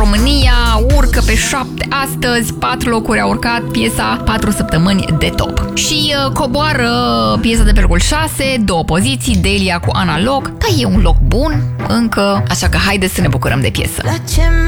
România urcă pe 7 astăzi, 4 locuri a urcat piesa 4 săptămâni de top. Și coboară piesa de pe locul 6, 2 poziții, Delia cu Analog, dar e un loc bun încă, așa că haideți să ne bucurăm de piesă.